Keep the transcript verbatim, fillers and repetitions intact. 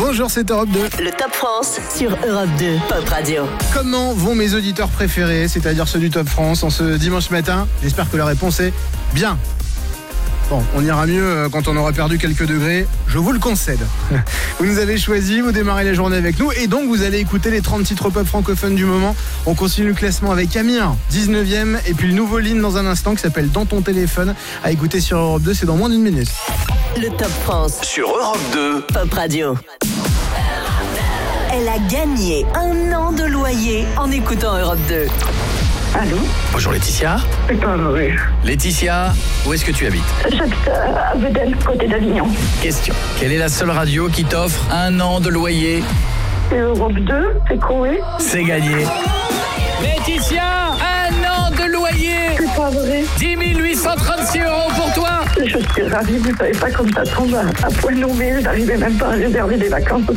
Bonjour, c'est Europe deux. Le Top France sur Europe deux, Pop Radio. Comment vont mes auditeurs préférés, c'est-à-dire ceux du Top France, en ce dimanche matin? J'espère que la réponse est bien. Bon, on ira mieux quand on aura perdu quelques degrés, je vous le concède. Vous nous avez choisi, vous démarrez la journée avec nous et donc vous allez écouter les trente titres pop francophones du moment. On continue le classement avec Amir, dix-neuvième, et puis le nouveau Lynn dans un instant qui s'appelle Dans ton téléphone, à écouter sur Europe deux, c'est dans moins d'une minute. Le Top France sur Europe deux, Pop Radio. Elle a gagné un an de loyer en écoutant Europe deux. Allô? Bonjour Laetitia. C'est pas vrai. Laetitia, où est-ce que tu habites? J'habite à Vedel, côté d'Avignon. Question. Quelle est la seule radio qui t'offre un an de loyer? C'est Europe deux, c'est Coé. C'est gagné. Laetitia, un an de loyer. C'est pas vrai. dix mille huit cent trente-six euros pour toi. Je suis ravie, vous savez pas comme ça tombe à, à point nommé. J'arrivais même pas à réserver des vacances